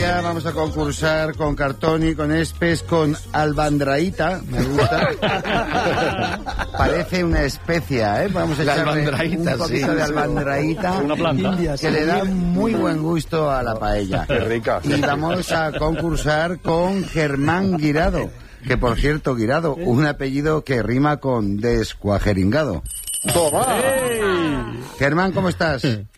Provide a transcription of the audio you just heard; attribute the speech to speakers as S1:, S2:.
S1: paella, vamos a concursar con cartoni, con espes, con albandraíta, me gusta. Parece una especia, ¿eh? Vamos a echarle un poquito de albandraíta,
S2: una planta
S1: que le da muy buen gusto a la paella.
S3: Qué rica.
S1: Y vamos a concursar con Germán Guirado, que por cierto, Guirado, un apellido que rima con descuajeringado.
S3: ¡Toma!
S1: Germán, ¿cómo estás?